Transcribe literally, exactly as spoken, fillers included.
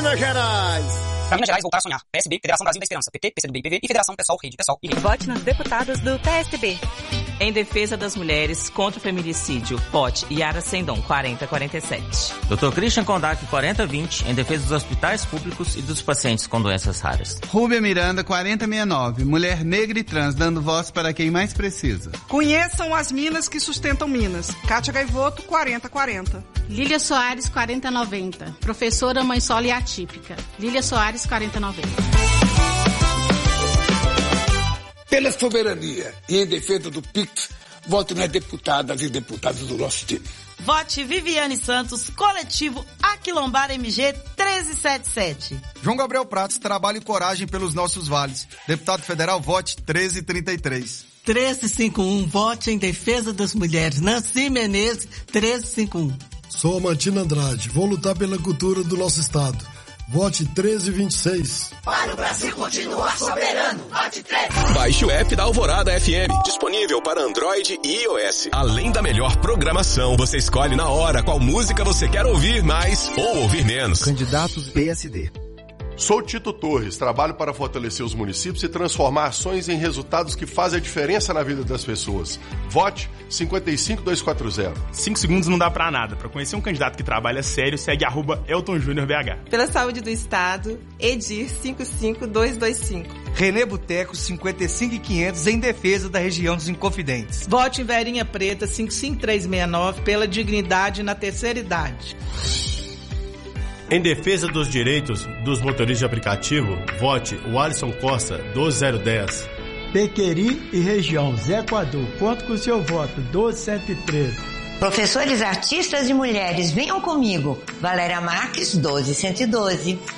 Minas Gerais. Pra Minas Gerais, voltar a sonhar. P S B, Federação Brasil da Esperança. P T, P C do B e P V e Federação Pessoal, Rede Pessoal e Rede. Vote nos deputados do P S B. Em defesa das mulheres contra o feminicídio, Vote Yara Sendon, quarenta quarenta e sete. doutor Christian Kondak, quarenta vinte, em defesa dos hospitais públicos e dos pacientes com doenças raras. Rúbia Miranda, quarenta sessenta e nove, mulher negra e trans, dando voz para quem mais precisa. Conheçam as minas que sustentam Minas. Kátia Gaivoto, quarenta quarenta. Lília Soares, quarenta noventa, professora mãe solo e atípica. Lília Soares, quarenta noventa. Pela soberania e em defesa do P I C, vote nas deputadas e deputados do nosso time. Vote Viviane Santos, coletivo Aquilombar M G treze setenta e sete. João Gabriel Pratos, trabalho e coragem pelos nossos vales. Deputado federal, vote treze trinta e três. treze cinquenta e um, vote em defesa das mulheres. Nancy Menezes, treze cinquenta e um. Sou Amantina Andrade, vou lutar pela cultura do nosso estado. Vote treze vinte e seis. Para o Brasil continuar soberano, vote treze. Baixe o app da Alvorada F M, disponível para Android e iOS. Além da melhor programação, você escolhe na hora qual música você quer ouvir mais ou ouvir menos. Candidatos P S D. Sou Tito Torres, trabalho para fortalecer os municípios e transformar ações em resultados que fazem a diferença na vida das pessoas. Vote cinquenta e cinco dois quatro zero. Cinco segundos não dá pra nada. Para conhecer um candidato que trabalha sério, segue arroba Elton Júnior B H. Pela saúde do Estado, Edir cinco cinco dois dois cinco. Renê Boteco, cinquenta e cinco quinhentos, em defesa da região dos Inconfidentes. Vote Verinha Preta, cinco cinco três seis nove, pela dignidade na terceira idade. Em defesa dos direitos dos motoristas de aplicativo, vote o Alisson Costa, doze zero dez. Pequeri e região, Zé Coador, conto com o seu voto, doze cento e treze. Professores artistas e mulheres, venham comigo. Valéria Marques, doze cento e doze.